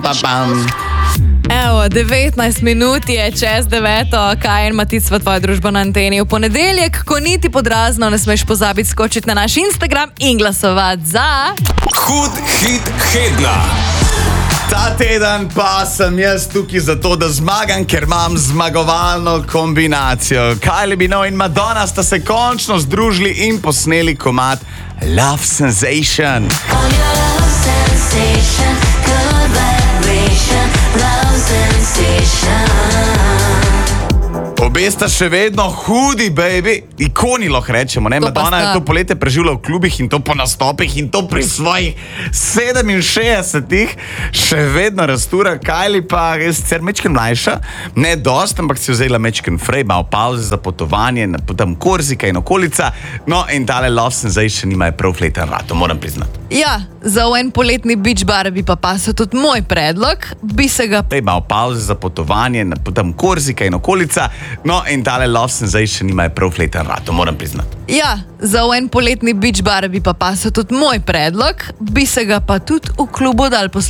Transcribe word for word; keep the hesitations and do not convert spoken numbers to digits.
Pa-pam. Evo, devetnajst minut je čez deveto, kaj je Matic v tvoji družbi na anteni v ponedeljek, ko niti podrazno ne smeš pozabiti skočiti na naš Instagram in glasovati za... Hud hit tedna. Ta teden pa sem jaz tukaj zato, da zmagam, ker imam zmagovalno kombinacijo. Kylie Minogue in Madonna sta se končno združili in posneli komad Love Sensation. Obe sta še vedno hudi, baby, ikoni lahko rečemo. Ne? Madonna je to poletje preživela v klubih in to po nastopih in to pri svojih sedeminšestdesetih še vedno rastura. Kylie pa je sicer mečken mlajša, ne dost, ampak si vzela mečken frej, malo pauze za potovanje, potem Korzika in okolica. No in tale Love Sensation ima je prav fleten rad, to moram priznati. Ja, za en poletni beach bar bi pa pasel tudi moj predlog, bi se ga... Prej malo pauze za potovanje, potem Korzika in okolica. No in tale Love Sensation ima je prav fleten rad, to moram priznati. Ja, za en poletni beach bar bi pa pasel tudi moj predlog, bi se ga pa tudi v klubu dal poslušati.